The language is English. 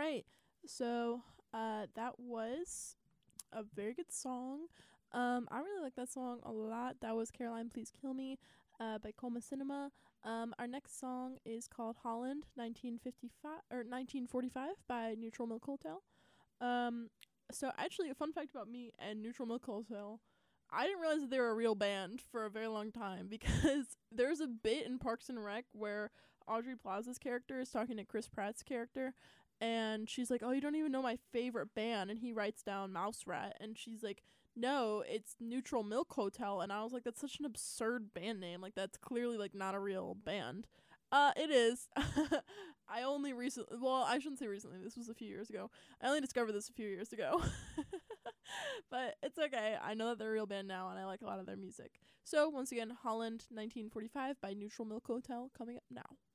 right. So, that was a very good song. I really like that song a lot. That was Caroline Please Kill Me by Coma Cinema. Our next song is called Holland 1955 or 1945 by Neutral Milk Hotel. Um, so actually, a fun fact about me and Neutral Milk Hotel. I didn't realize that they were a real band for a very long time because there's a bit in Parks and Rec where Audrey Plaza's character is talking to Chris Pratt's character, and she's like, "Oh, you don't even know my favorite band," and he writes down Mouse Rat, and she's like, "No, it's Neutral Milk Hotel," and I was like, "That's such an absurd band name. Like, that's clearly like not a real band." It is. I only recently, well, I shouldn't say recently. This was a few years ago. I only discovered this a few years ago. But it's okay. I know that they're a real band now, and I like a lot of their music. So, once again, Holland 1945 by Neutral Milk Hotel coming up now.